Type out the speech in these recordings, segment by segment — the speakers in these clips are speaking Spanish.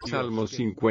Salmo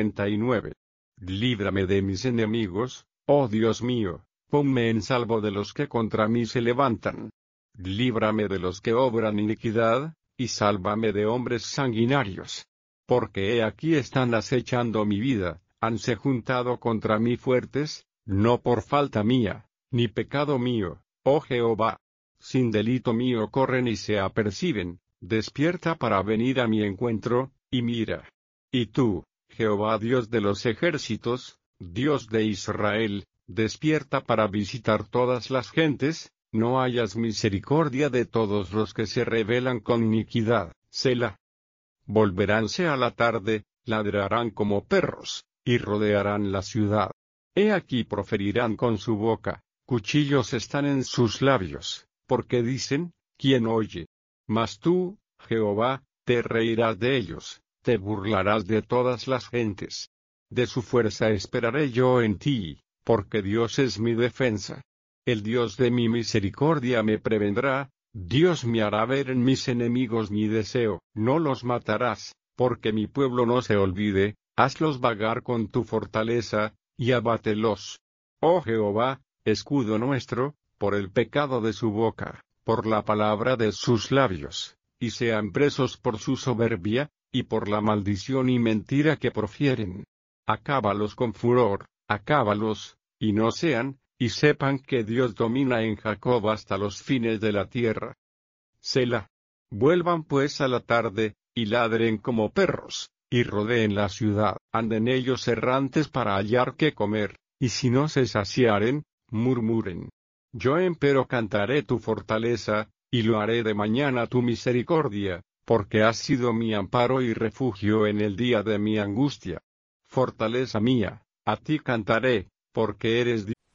59. Líbrame de mis enemigos, oh Dios mío, ponme en salvo de los que contra mí se levantan. Líbrame de los que obran iniquidad, y sálvame de hombres sanguinarios. Porque he aquí están acechando mi vida, hanse juntado contra mí fuertes, no por falta mía, ni pecado mío, oh Jehová. Sin delito mío corren y se aperciben, despierta para venir a mi encuentro, y mira. Y tú, Jehová Dios de los ejércitos, Dios de Israel, despierta para visitar todas las gentes, no hayas misericordia de todos los que se rebelan con iniquidad, Selah. Volveránse a la tarde, ladrarán como perros, y rodearán la ciudad. He aquí proferirán con su boca, cuchillos están en sus labios, porque dicen, ¿quién oye? Mas tú, Jehová, te reirás de ellos, te burlarás de todas las gentes. De su fuerza esperaré yo en ti, porque Dios es mi defensa. El Dios de mi misericordia me prevendrá, Dios me hará ver en mis enemigos mi deseo. No los matarás, porque mi pueblo no se olvide, hazlos vagar con tu fortaleza, y abátelos. Oh Jehová, escudo nuestro, por el pecado de su boca, por la palabra de sus labios, y sean presos por su soberbia, y por la maldición y mentira que profieren. Acábalos con furor, acábalos, y no sean, y sepan que Dios domina en Jacob hasta los fines de la tierra. Selah. Vuelvan pues a la tarde, y ladren como perros, y rodeen la ciudad. Anden ellos errantes para hallar qué comer, y si no se saciaren, murmuren. Yo empero cantaré tu fortaleza, y lo haré de mañana tu misericordia, porque has sido mi amparo y refugio en el día de mi angustia. Fortaleza mía, a ti cantaré, porque eres Dios.